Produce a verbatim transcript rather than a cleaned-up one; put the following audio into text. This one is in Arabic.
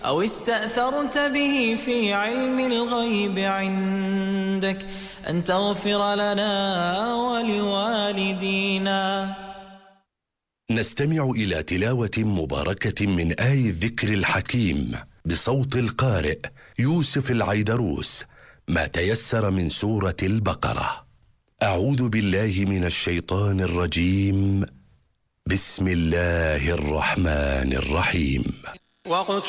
أو استأثرت به في علم الغيب عندك أن تغفر لنا ولوالدينا. نستمع إلى تلاوة مباركة من آي الذكر الحكيم بصوت القارئ يوسف العيدروس، ما تيسر من سورة البقرة. أعوذ بالله من الشيطان الرجيم. بسم الله الرحمن الرحيم.